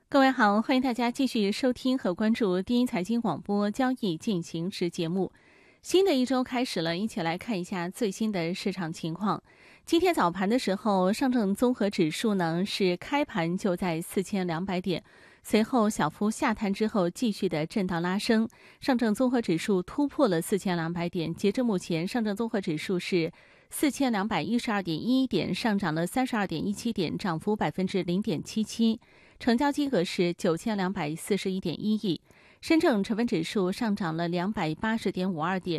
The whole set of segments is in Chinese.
各位好，欢迎大家继续收听和关注第一财经广播交易进行时节目。新的一周开始了，一起来看一下最新的市场情况。今天早盘的时候，上证综合指数呢是开盘就在4200点，随后小幅下探之后继续的震荡拉升，上证综合指数突破了4200点，截至目前，上证综合指数是4212.11点，上涨了32.17点，涨幅0.77%。成交金额是9241.1亿，深证成分指数上涨了280.52点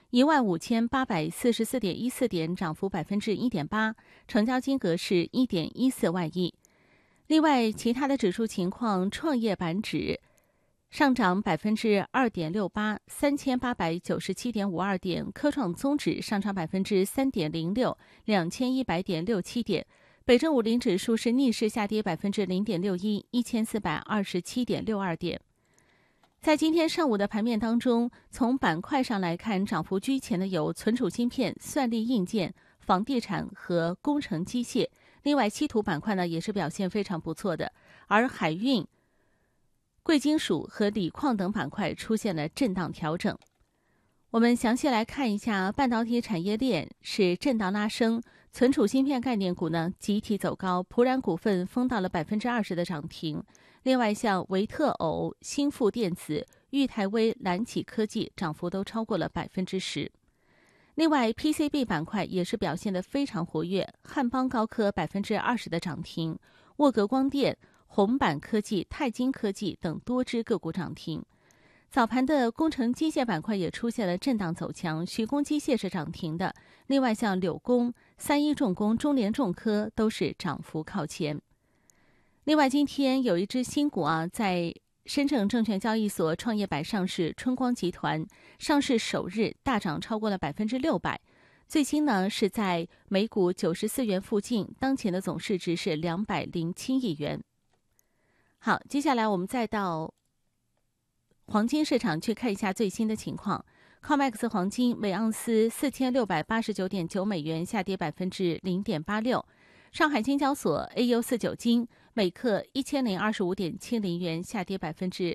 ，15844.14点，涨幅1.8%，成交金额是1.14万亿。另外，其他的指数情况，创业板指上涨2.68%， 3897.52点；科创综指上涨3.06%， 2100.67点。北证50指数是逆势下跌0.61%， 1427.62点。在今天上午的盘面当中，从板块上来看，涨幅居前的有存储芯片、算力硬件、房地产和工程机械。另外，稀土板块呢也是表现非常不错的，而海运、贵金属和锂矿等板块出现了震荡调整。我们详细来看一下半导体产业链是震荡拉升，存储芯片概念股呢集体走高，普冉股份封到了20%的涨停。另外，像维特偶、新富电子、裕泰微、蓝启科技涨幅都超过了10%。另外 ，PCB 板块也是表现得非常活跃，汉邦高科20%的涨停，沃格光电、红板科技、泰晶科技等多只个股涨停。早盘的工程机械板块也出现了震荡走强，徐工机械是涨停的，另外像柳工、三一重工、中联重科都是涨幅靠前。另外，今天有一只新股在深圳证券交易所创业板上市，春光集团上市首日大涨超过了600%，最新呢是在每股94元附近，当前的总市值是207亿元。好，接下来我们再到黄金市场去看一下最新的情况。COMEX 黄金每盎司4689.9美元，下跌0.86%。上海金交所 AU49 金每克1025.70元，下跌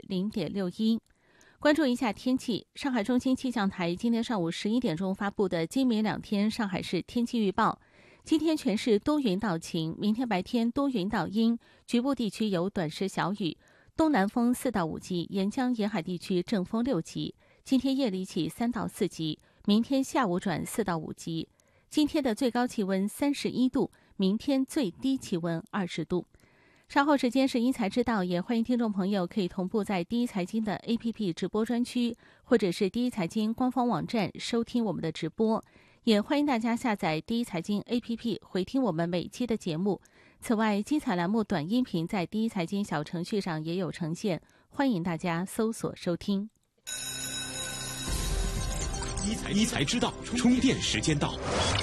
0.61%。关注一下天气，上海中心气象台今天上午11点钟发布的今明2天上海市天气预报。今天全市多云到晴，明天白天多云到阴，局部地区有短时小雨。东南风4到5级，沿江沿海地区正风6级。今天夜里起3到4级，明天下午转4到5级。今天的最高气温31度，明天最低气温20度。稍后时间是因材知道，也欢迎听众朋友可以同步在第一财经的 APP 直播专区，或者是第一财经官方网站收听我们的直播。也欢迎大家下载第一财经 APP 回听我们每期的节目。此外，精彩栏目短音频在第一财经小程序上也有呈现，欢迎大家搜索收听。 一财知道，充电时间到。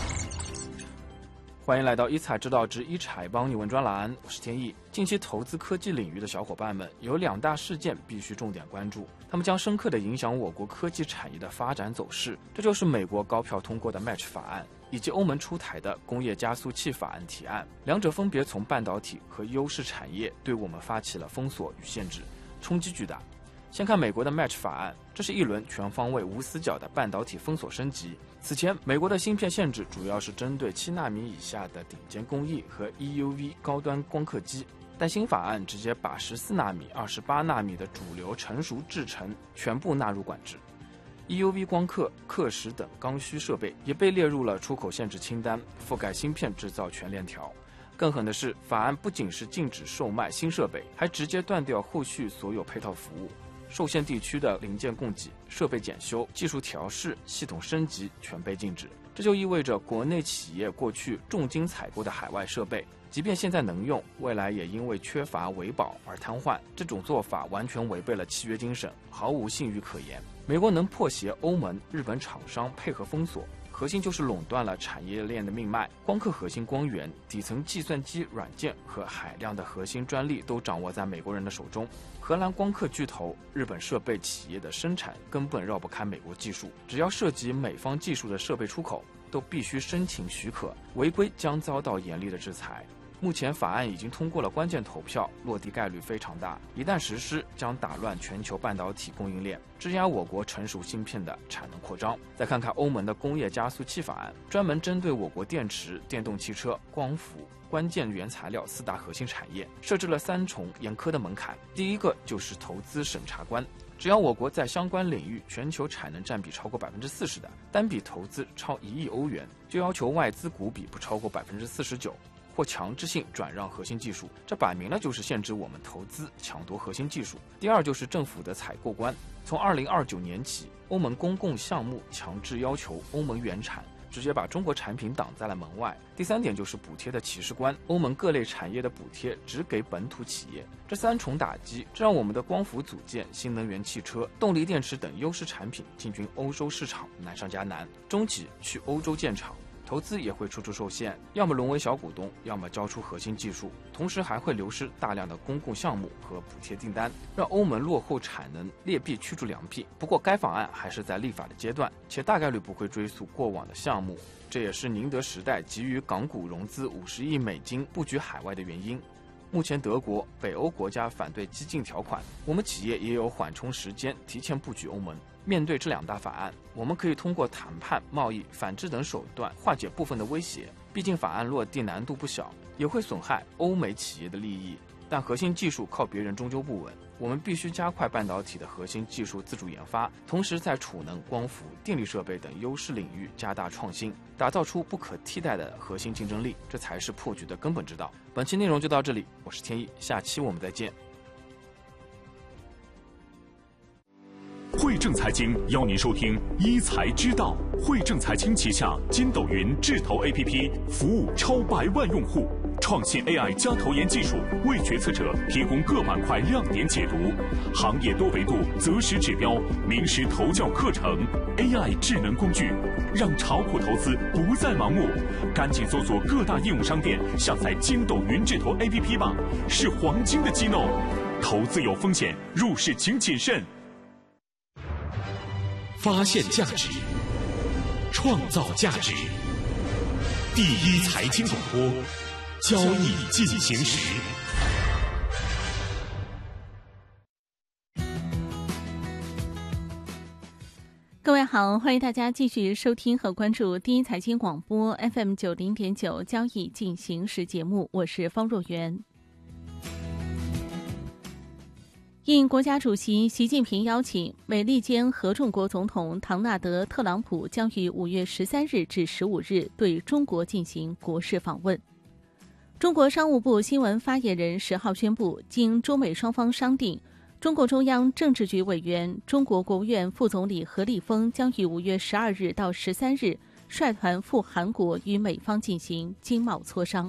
欢迎来到一财知道之一财帮你问专栏，我是天意。近期投资科技领域的小伙伴们有2大事件必须重点关注，他们将深刻地影响我国科技产业的发展走势。这就是美国高票通过的 Match 法案，以及欧盟出台的工业加速器法案提案，两者分别从半导体和优势产业对我们发起了封锁与限制，冲击巨大。先看美国的 Match 法案，这是一轮全方位无死角的半导体封锁升级。此前，美国的芯片限制主要是针对7纳米以下的顶尖工艺和 EUV 高端光刻机，但新法案直接把14纳米、28纳米的主流成熟制程全部纳入管制。EUV 光刻、刻蚀等刚需设备也被列入了出口限制清单，覆盖芯片制造全链条。更狠的是，法案不仅是禁止售卖新设备，还直接断掉后续所有配套服务。受限地区的零件供给、设备检修、技术调试、系统升级全被禁止。这就意味着国内企业过去重金采购的海外设备，即便现在能用，未来也因为缺乏维保而瘫痪。这种做法完全违背了契约精神，毫无信誉可言。美国能迫胁欧盟、日本厂商配合封锁，核心就是垄断了产业链的命脉，光刻核心光源、底层计算机软件和海量的核心专利都掌握在美国人的手中。荷兰光刻巨头、日本设备企业的生产根本绕不开美国技术，只要涉及美方技术的设备出口，都必须申请许可，违规将遭到严厉的制裁。 目前法案已经通过了关键投票，落地概率非常大。一旦实施，将打乱全球半导体供应链，制压我国成熟芯片的产能扩张。再看看欧盟的工业加速器法案，专门针对我国电池、电动汽车、光伏、关键原材料4大核心产业，设置了3重严苛的门槛。第一个就是投资审查关。只要我国在相关领域全球产能占比超过40%的，单笔投资超1亿欧元，就要求外资股比不超过49%，或强制性转让核心技术，这摆明了就是限制我们投资抢夺核心技术。第二就是政府的采购关，从2029年起，欧盟公共项目强制要求欧盟原产，直接把中国产品挡在了门外。第3点就是补贴的歧视关，欧盟各类产业的补贴只给本土企业。这3重打击，这让我们的光伏组件、新能源汽车、动力电池等优势产品进军欧洲市场难上加难，中企去欧洲建厂，投资也会处处受限，要么沦为小股东，要么交出核心技术，同时还会流失大量的公共项目和补贴订单，让欧盟落后产能，劣币驱逐良币。不过该法案还是在立法的阶段，且大概率不会追溯过往的项目，这也是宁德时代急于港股融资50亿美金布局海外的原因。目前德国、北欧国家反对激进条款，我们企业也有缓冲时间，提前布局欧盟。面对这2大法案，我们可以通过谈判、贸易、反制等手段化解部分的威胁。毕竟法案落地难度不小，也会损害欧美企业的利益。但核心技术靠别人终究不稳，我们必须加快半导体的核心技术自主研发，同时在储能、光伏、电力设备等优势领域加大创新，打造出不可替代的核心竞争力，这才是破局的根本之道。本期内容就到这里，我是天意，下期我们再见。 汇正财经邀您收听一财之道。汇正财经旗下筋斗云智投 APP 服务超100万用户，创新 AI 加投研技术，为决策者提供各板块亮点解读，行业多维度择时指标，名师投教课程 ，AI 智能工具，让炒股投资不再盲目。赶紧搜索各大应用商店下载筋斗云智投 APP 吧，是黄金的机弄。投资有风险，入市请谨慎。发现价值，创造价值。第一财经广播，交易进行时。 各位好，欢迎大家继续收听和关注第一财经广播 FM90.9 交易进行时节目，我是方若元。应国家主席习近平邀请，美利坚合众国总统唐纳德·特朗普将于5月13日至15日对中国进行国事访问。中国商务部新闻发言人10号宣布，经中美双方商定，中共中央政治局委员、中国国务院副总理何立峰将于5月12日到13日率团赴韩国与美方进行经贸磋商。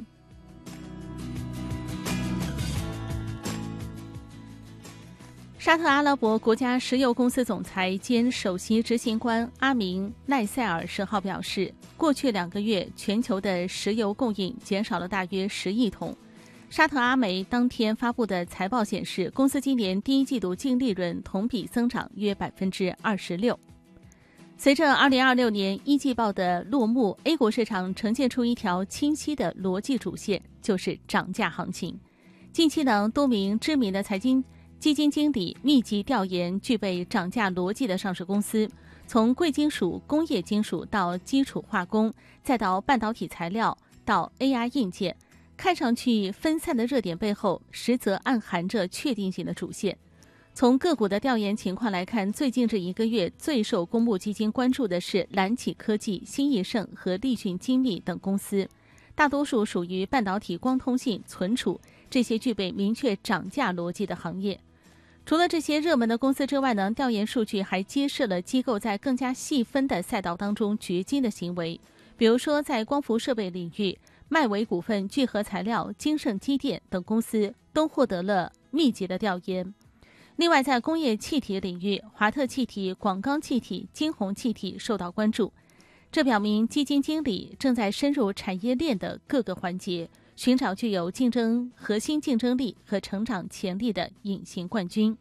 沙特阿拉伯国家石油公司总裁兼首席执行官阿明·奈塞尔10号表示，过去2个月全球的石油供应减少了大约10亿桶。沙特阿美当天发布的财报显示，公司今年第一季度净利润同比增长约26%。随着2026年一季报的落幕 ，A 股市场呈现出一条清晰的逻辑主线，就是涨价行情。近期呢，多名知名的财经基金经理密集调研具备涨价逻辑的上市公司，从贵金属、工业金属到基础化工，再到半导体材料，到 AI 硬件，看上去分散的热点背后，实则暗含着确定性的主线。从个股的调研情况来看，最近这1个月最受公募基金关注的是蓝启科技、新易盛和立讯精密等公司，大多数属于半导体、光通信、存储这些具备明确涨价逻辑的行业。除了这些热门的公司之外呢，调研数据还揭示了机构在更加细分的赛道当中掘金的行为。比如说，在光伏设备领域，迈维股份、聚合材料、京盛机电等公司都获得了密集的调研。另外，在工业气体领域，华特气体、广钢气体、金鸿气体受到关注。这表明基金经理正在深入产业链的各个环节，寻找具有核心竞争力和成长潜力的隐形冠军。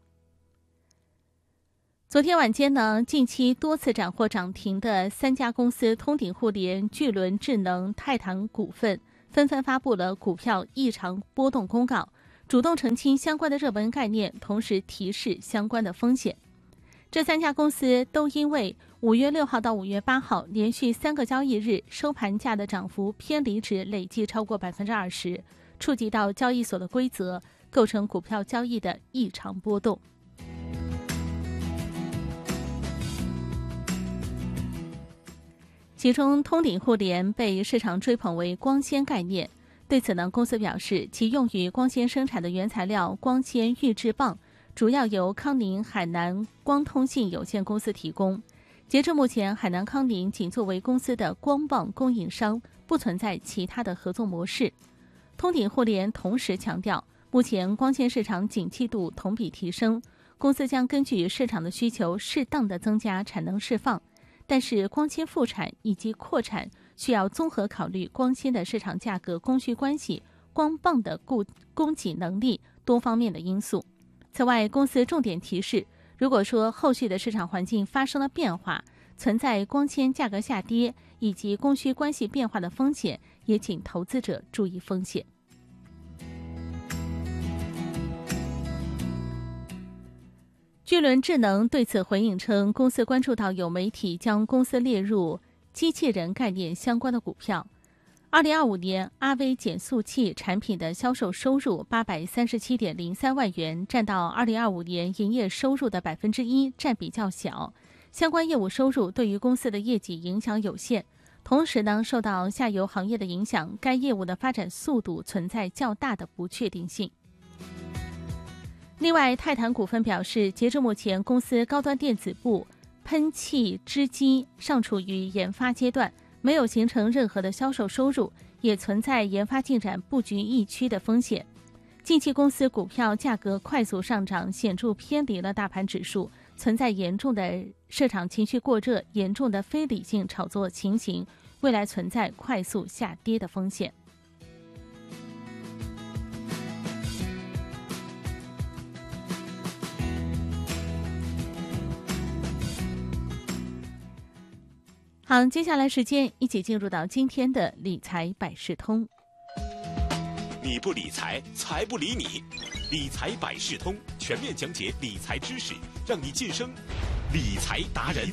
昨天晚间呢，近期多次斩获涨停的3家公司通鼎互联、巨轮智能、泰坦股份、 纷纷发布了股票异常波动公告，主动澄清相关的热门概念，同时提示相关的风险。这3家公司都因为5月6号到5月8号连续3个交易日收盘价的涨幅偏离值累计超过 20%， 触及到交易所的规则，构成股票交易的异常波动。其中通鼎互联被市场追捧为光纤概念，对此呢，公司表示其用于光纤生产的原材料光纤预制棒主要由康宁海南光通信有限公司提供。截至目前，海南康宁仅作为公司的光棒供应商，不存在其他的合作模式。通鼎互联同时强调，目前光纤市场景气度同比提升，公司将根据市场的需求适当的增加产能释放，但是光纤复产以及扩产需要综合考虑光纤的市场价格供需关系、光棒的供给能力多方面的因素。此外，公司重点提示，如果说后续的市场环境发生了变化，存在光纤价格下跌以及供需关系变化的风险，也请投资者注意风险。巨轮智能对此回应称，公司关注到有媒体将公司列入机器人概念相关的股票。2025年阿威减速器产品的销售收入 837.03 万元，占到2025年营业收入的 1%， 占比较小。相关业务收入对于公司的业绩影响有限，同时呢，受到下游行业的影响，该业务的发展速度存在较大的不确定性。另外，泰坦股份表示，截至目前，公司高端电子部喷气织机尚处于研发阶段，没有形成任何的销售收入，也存在研发进展不局一区的风险。近期公司股票价格快速上涨，显著偏离了大盘指数，存在严重的市场情绪过热、严重的非理性炒作情形，未来存在快速下跌的风险。好，接下来时间一起进入到今天的理财百事通。 你不理财，财不理你。理财百事通全面讲解理财知识，让你晋升理财达人。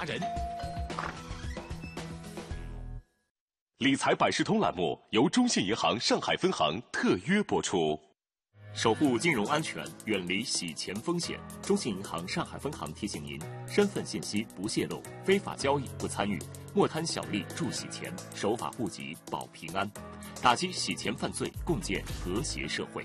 理财百事通栏目由中信银行上海分行特约播出。守护金融安全，远离洗钱风险。中信银行上海分行提醒您：身份信息不泄露，非法交易不参与，莫贪小利助洗钱，守法护己保平安，打击洗钱犯罪，共建和谐社会。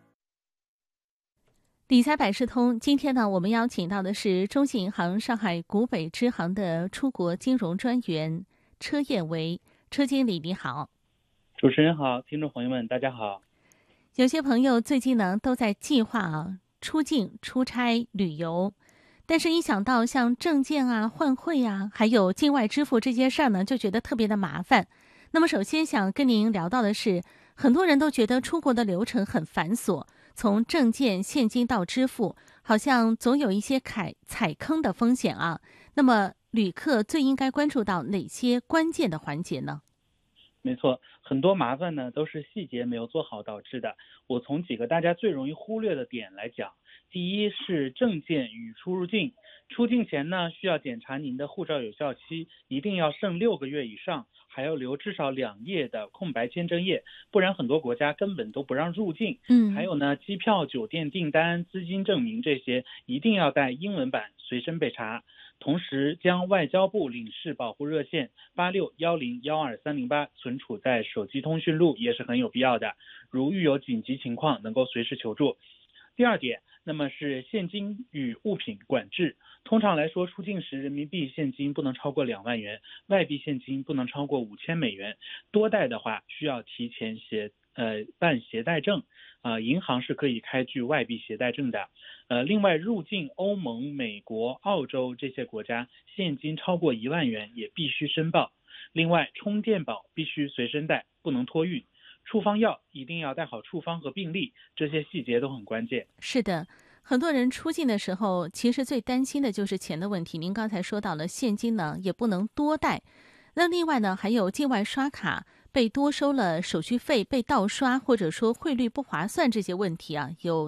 理财百事通，今天呢，我们邀请到的是中信银行上海股北支行的出国金融专员车彦维。车经理你好。 主持人好，听众朋友们大家好。 有些朋友最近呢都在计划出境、出差、旅游，但是一想到像证件啊、换汇啊，还有境外支付这些事儿呢，就觉得特别的麻烦。那么首先想跟您聊到的是，很多人都觉得出国的流程很繁琐，从证件、现金到支付，好像总有一些踩坑的风险啊。那么旅客最应该关注到哪些关键的环节呢？ 没错，很多麻烦呢都是细节没有做好导致的。我从几个大家最容易忽略的点来讲。第一是证件与出入境。出境前呢，需要检查您的护照有效期，一定要剩6个月以上，还要留至少2页的空白签证页，不然很多国家根本都不让入境。还有呢，机票、酒店订单、资金证明这些一定要带英文版随身备查。同时将外交部领事保护热线861012-308存储在手机通讯录也是很有必要的，如遇有紧急情况能够随时求助。第二点，那么是现金与物品管制。通常来说，出境时人民币现金不能超过2万元，外币现金不能超过5000美元，多带的话需要提前办携带证。银行是可以开具外币携带证的。另外，入境欧盟、美国、澳洲这些国家，现金超过1万元也必须申报。另外，充电宝必须随身带，不能托运。处方药一定要带好处方和病历，这些细节都很关键。 是的，很多人出境的时候，其实最担心的就是钱的问题。您刚才说到了现金呢，也不能多带。那另外呢，还有境外刷卡被多收了手续费、被盗刷，或者说汇率不划算这些问题啊，有